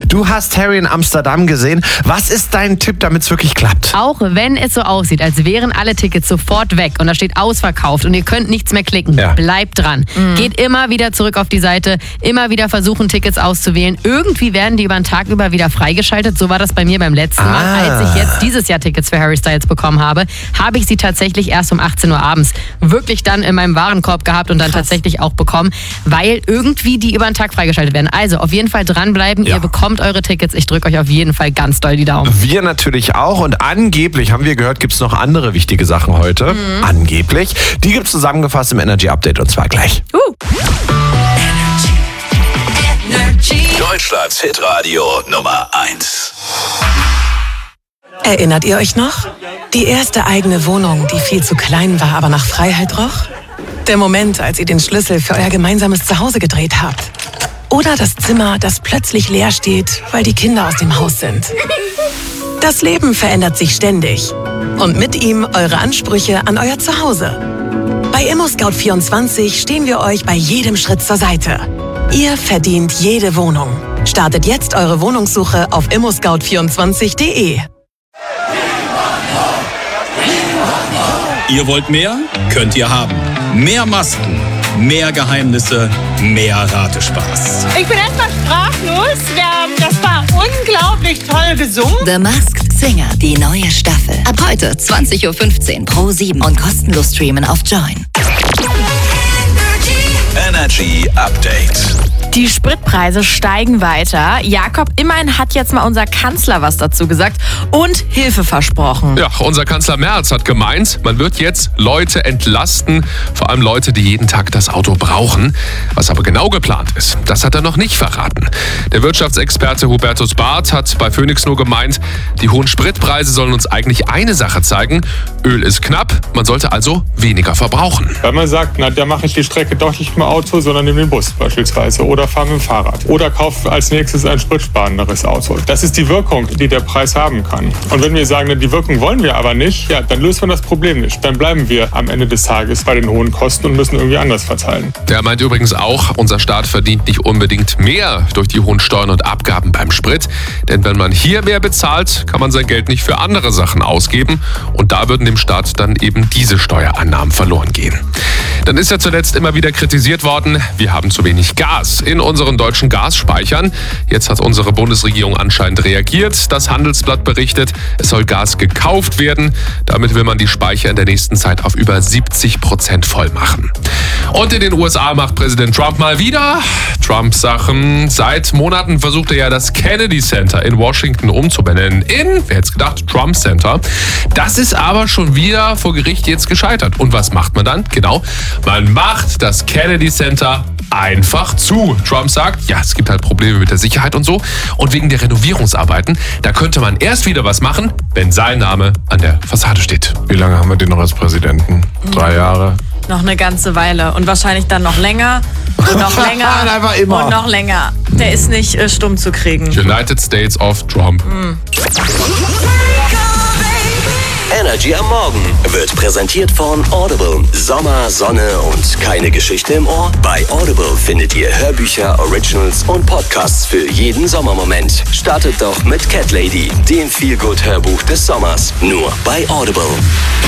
Du hast Harry in Amsterdam gesehen. Was ist dein Tipp, damit es wirklich klappt? Auch wenn es so aussieht, als wären alle Tickets sofort weg und da steht ausverkauft und ihr könnt nichts mehr klicken, bleibt dran. Geht immer wieder zurück auf die Seite, immer wieder versuchen, Tickets auszuwählen. Irgendwie werden die über den Tag über wieder freigeschaltet. So war das bei mir beim letzten Mal. Als ich jetzt dieses Jahr Tickets für Harry Styles bekommen habe, habe ich sie tatsächlich erst um 18 Uhr abends wirklich dann in meinem Warenkorb gehabt und dann tatsächlich auch bekommen, weil irgendwie die über den Tag freigeschaltet werden. Also auf jeden Fall dranbleiben. Ihr bekommt eure Tickets. Ich drücke euch auf jeden Fall ganz doll die Daumen. Wir natürlich auch. Und angeblich, haben wir gehört, gibt es noch andere wichtige Sachen heute. Angeblich. Die gibt es zusammengefasst im Energy Update und zwar gleich. Energy. Deutschlands Hitradio Nummer 1. Erinnert ihr euch noch? Die erste eigene Wohnung, die viel zu klein war, aber nach Freiheit roch? Der Moment, als ihr den Schlüssel für euer gemeinsames Zuhause gedreht habt. Oder das Zimmer, das plötzlich leer steht, weil die Kinder aus dem Haus sind. Das Leben verändert sich ständig. Und mit ihm eure Ansprüche an euer Zuhause. Bei ImmoScout24 stehen wir euch bei jedem Schritt zur Seite. Ihr verdient jede Wohnung. Startet jetzt eure Wohnungssuche auf immoscout24.de. Ihr wollt mehr? Könnt ihr haben. Mehr Masken, mehr Geheimnisse, mehr Ratespaß. Ich bin erstmal sprachlos. Das war unglaublich toll gesungen. The Masked Singer, die neue Staffel. Ab heute 20.15 Uhr Pro7 und kostenlos streamen auf Join. Energy Update. Die Spritpreise steigen weiter. Jakob, immerhin hat jetzt mal unser Kanzler was dazu gesagt und Hilfe versprochen. Ja, unser Kanzler Merz hat gemeint, man wird jetzt Leute entlasten, vor allem Leute, die jeden Tag das Auto brauchen. Was aber genau geplant ist, das hat er noch nicht verraten. Der Wirtschaftsexperte Hubertus Barth hat bei Phoenix nur gemeint, die hohen Spritpreise sollen uns eigentlich eine Sache zeigen. Öl ist knapp, man sollte also weniger verbrauchen. Wenn man sagt, na, da mache ich die Strecke doch nicht mit dem Auto, sondern nehme den Bus beispielsweise oder fahre mit dem Fahrrad oder kaufe als nächstes ein spritsparenderes Auto. Das ist die Wirkung, die der Preis haben kann. Und wenn wir sagen, na, die Wirkung wollen wir aber nicht, ja, dann lösen wir das Problem nicht. Dann bleiben wir am Ende des Tages bei den hohen Kosten und müssen irgendwie anders verteilen. Der meint übrigens auch, unser Staat verdient nicht unbedingt mehr durch die hohen Steuern und Abgaben beim Sprit. Denn wenn man hier mehr bezahlt, kann man sein Geld nicht für andere Sachen ausgeben. Und da würden dem Staat dann eben diese Steuerannahmen verloren gehen. Dann ist ja zuletzt immer wieder kritisiert worden, wir haben zu wenig Gas in unseren deutschen Gasspeichern. Jetzt hat unsere Bundesregierung anscheinend reagiert. Das Handelsblatt berichtet, es soll Gas gekauft werden. Damit will man die Speicher in der nächsten Zeit auf über 70% voll machen. Und in den USA macht Präsident Trump mal wieder Trump-Sachen. Seit Monaten versucht er ja das Kennedy Center in Washington umzubenennen in, wer hätte es gedacht, Trump Center. Das ist aber schon wieder vor Gericht jetzt gescheitert. Und was macht man dann? Genau, man macht das Kennedy Center einfach zu. Trump sagt, ja, es gibt halt Probleme mit der Sicherheit und so. Und wegen der Renovierungsarbeiten, da könnte man erst wieder was machen, wenn sein Name an der Fassade steht. Wie lange haben wir den noch als Präsidenten? 3 Jahre? Noch eine ganze Weile und wahrscheinlich dann noch länger und noch länger Einfach immer. und noch länger. Der ist nicht stumm zu kriegen. United States of Trump. Energy am Morgen wird präsentiert von Audible. Sommer, Sonne und keine Geschichte im Ohr? Bei Audible findet ihr Hörbücher, Originals und Podcasts für jeden Sommermoment. Startet doch mit Cat Lady, dem Feel-Good-Hörbuch des Sommers. Nur bei Audible.